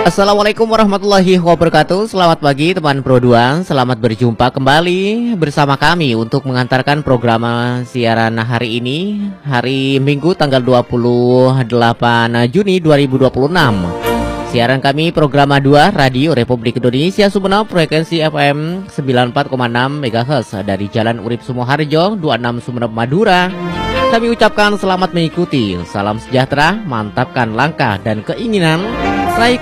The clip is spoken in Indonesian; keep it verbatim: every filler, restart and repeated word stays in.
Assalamualaikum warahmatullahi wabarakatuh. Selamat pagi teman Pro dua. Selamat berjumpa kembali bersama kami untuk mengantarkan program siaran hari ini, hari Minggu tanggal dua puluh delapan Juni dua ribu dua puluh enam. Siaran kami program dua Radio Republik Indonesia Sumeneb, frekuensi F M sembilan puluh empat koma enam megahertz dari Jalan Urip Sumoharjo dua puluh enam Sumeneb Madura. Kami ucapkan selamat mengikuti. Salam sejahtera, mantapkan langkah dan keinginan. Raih